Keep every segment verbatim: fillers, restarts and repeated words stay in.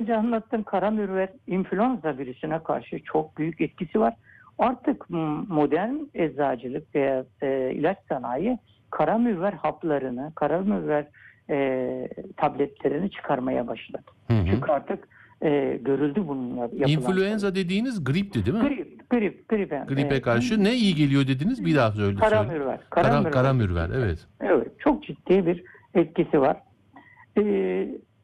önce anlattığım karamürver influenza virüsüne karşı çok büyük etkisi var. Artık modern eczacılık veya e, ilaç sanayi karamürver haplarını, karamürver e, tabletlerini çıkarmaya başladı. Hı hı. Çünkü artık e, görüldü bunun yapılan. İnfluenza dediğiniz gripti değil mi? Grip, grip, grip. Gripe e, karşı ne iyi geliyor dediniz? Bir daha söyle. Karamürver. Karamürver, karamürver evet. Evet, çok ciddi bir etkisi var. Ee,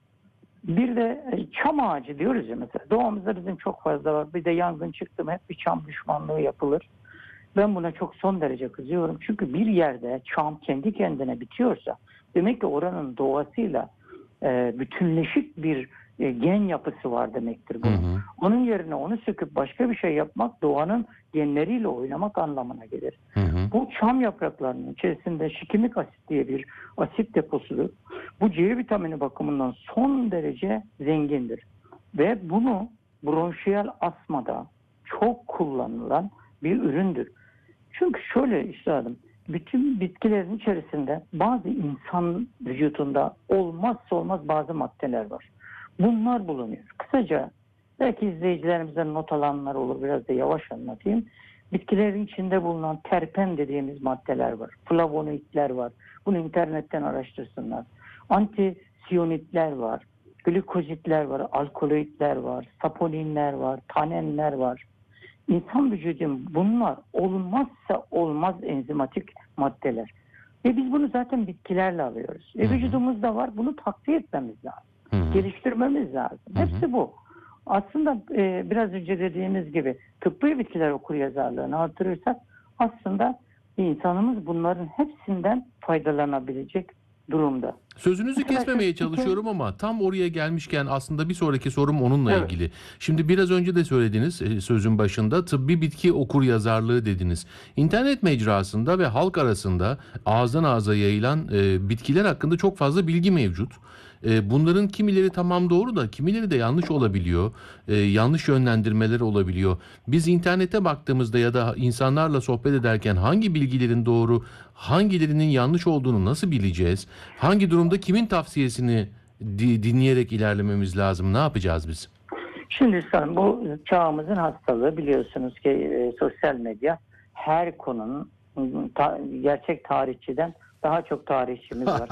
bir de çam ağacı diyoruz ya mesela. Doğamızda bizim çok fazla var. Bir de yangın çıktı mı hep bir çam düşmanlığı yapılır. Ben buna çok son derece kızıyorum. Çünkü bir yerde çam kendi kendine bitiyorsa demek ki oranın doğasıyla e, bütünleşik bir e, gen yapısı var demektir bunun. Hı hı. Onun yerine onu söküp başka bir şey yapmak doğanın genleriyle oynamak anlamına gelir. Hı hı. Bu çam yapraklarının içerisinde şikimik asit diye bir asit deposudur. Bu C vitamini bakımından son derece zengindir. Ve bunu bronşiyel asmada çok kullanılan bir üründür. Çünkü şöyle üstadım, bütün bitkilerin içerisinde bazı insan vücudunda olmazsa olmaz bazı maddeler var. Bunlar bulunuyor. Kısaca belki izleyicilerimizden not alanlar olur, biraz da yavaş anlatayım. Bitkilerin içinde bulunan terpen dediğimiz maddeler var. Flavonoidler var. Bunu internetten araştırsınlar. Antisiyonitler var. Glikozitler var. Alkaloidler var. Saponinler var. Tanenler var. İnsan vücudun bunlar olmazsa olmaz enzimatik maddeler. Ve biz bunu zaten bitkilerle alıyoruz. E vücudumuzda var. Bunu takviye etmemiz lazım. Hı hı. Geliştirmemiz lazım. Hı hı. Hepsi bu. Aslında e, biraz önce dediğimiz gibi tıbbi bitkiler okuryazarlığını artırırsak aslında insanımız bunların hepsinden faydalanabilecek durumda. Sözünüzü Mesela kesmemeye şu, çalışıyorum ama tam oraya gelmişken aslında bir sonraki sorum onunla evet. ilgili. Şimdi biraz önce de söylediniz sözün başında tıbbi bitki okuryazarlığı dediniz. İnternet mecrasında ve halk arasında ağızdan ağza yayılan e, bitkiler hakkında çok fazla bilgi mevcut. E, bunların kimileri tamam doğru da kimileri de yanlış olabiliyor. E, yanlış yönlendirmeler olabiliyor. Biz internete baktığımızda ya da insanlarla sohbet ederken hangi bilgilerin doğru, hangilerinin yanlış olduğunu nasıl bileceğiz? Hangi durumda kimin tavsiyesini di- dinleyerek ilerlememiz lazım? Ne yapacağız biz? Şimdi sanırım bu çağımızın hastalığı, biliyorsunuz ki e, sosyal medya her konunun ta, gerçek tarihçiden daha çok tarihçimiz var.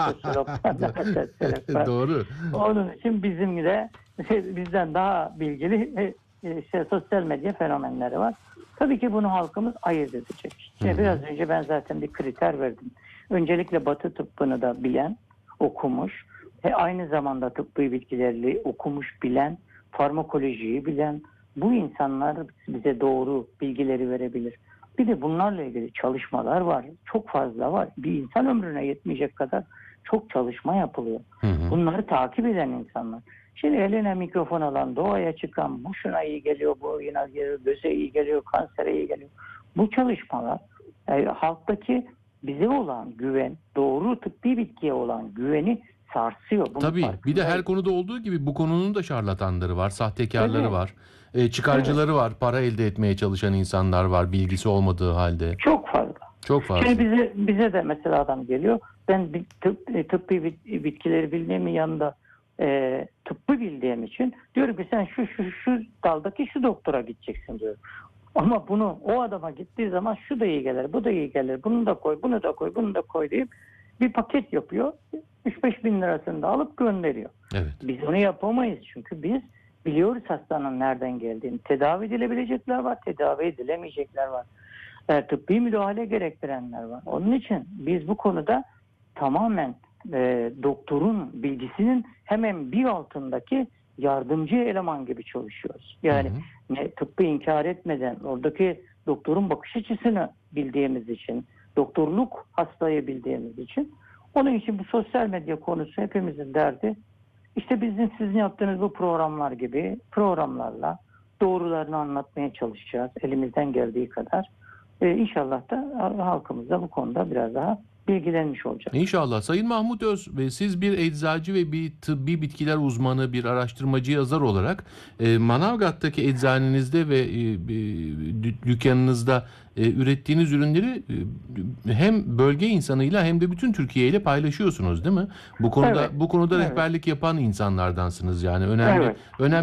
Sosyologlar, doğru. Onun için bizim de bizden daha bilgili e, şey, sosyal medya fenomenleri var. Tabii ki bunu halkımız ayırt edecek. Şimdi biraz önce ben zaten bir kriter verdim. Öncelikle Batı tıbbını da bilen, okumuş, ve aynı zamanda tıbbi bitkileri okumuş, bilen, farmakolojiyi bilen bu insanlar bize doğru bilgileri verebilir. Bir de bunlarla ilgili çalışmalar var. Çok fazla var. Bir insan ömrüne yetmeyecek kadar çok çalışma yapılıyor. Hı hı. Bunları takip eden insanlar. Şimdi eline mikrofon alan, doğaya çıkan, bu şuna iyi geliyor, bu yine geliyor, göze iyi geliyor, kansere iyi geliyor. Bu çalışmalar e, halktaki bize olan güven, doğru tıbbi bitkiye olan güveni sarsıyor. Bunun Tabii bir de her farkındayım. konuda olduğu gibi bu konunun da şarlatanları var, sahtekarları Evet. var, e, çıkarcıları evet. var, para elde etmeye çalışan insanlar var bilgisi olmadığı halde. Çok fazla. Çok fazla. Şimdi bize, bize de mesela adam geliyor, ben tıp, tıbbi bitkileri bildiğimin yanında e, tıbbı bildiğim için diyorum ki sen şu şu şu daldaki şu doktora gideceksin diyor. Ama bunu o adama gittiği zaman şu da iyi gelir, bu da iyi gelir, bunu da koy, bunu da koy, bunu da koy deyip bir paket yapıyor. üç beş bin lirasını da alıp gönderiyor. Evet. Biz onu yapamayız çünkü biz biliyoruz hastanın nereden geldiğini. Tedavi edilebilecekler var, tedavi edilemeyecekler var. E, tıbbi müdahale gerektirenler var. Onun için biz bu konuda tamamen e, doktorun bilgisinin hemen bir altındaki yardımcı eleman gibi çalışıyoruz. Yani hı hı. Ne, tıbbı inkar etmeden oradaki doktorun bakış açısını bildiğimiz için, doktorluk hastayı bildiğimiz için, onun için bu sosyal medya konusu hepimizin derdi. İşte bizim sizin yaptığınız bu programlar gibi programlarla doğrularını anlatmaya çalışacağız elimizden geldiği kadar. Ee, İnşallah da halkımız da bu konuda biraz daha bilgilenmiş olacak. İnşallah. Sayın Mahmut Öz, siz bir eczacı ve bir tıbbi bitkiler uzmanı, bir araştırmacı yazar olarak e, Manavgat'taki eczanenizde ve e, dükkanınızda e, ürettiğiniz ürünleri e, hem bölge insanıyla hem de bütün Türkiye ile paylaşıyorsunuz, değil mi? Bu konuda evet. bu konuda evet. rehberlik yapan insanlardansınız yani. Önemli evet. önemli